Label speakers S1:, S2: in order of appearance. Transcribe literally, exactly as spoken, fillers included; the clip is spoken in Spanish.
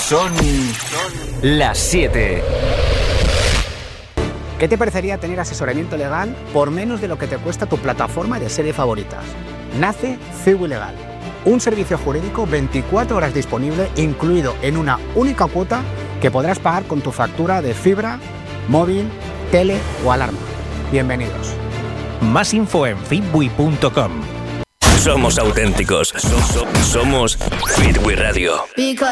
S1: Son las siete.
S2: ¿Qué te parecería tener asesoramiento legal por menos de lo que te cuesta tu plataforma de series favoritas? Nace Cibu Legal, un servicio jurídico veinticuatro horas disponible, incluido en una única cuota que podrás pagar con tu factura de fibra, móvil, tele o alarma. Bienvenidos.
S3: Más info en fitbui punto com.
S4: Somos auténticos. So- so- somos Fitbui Radio.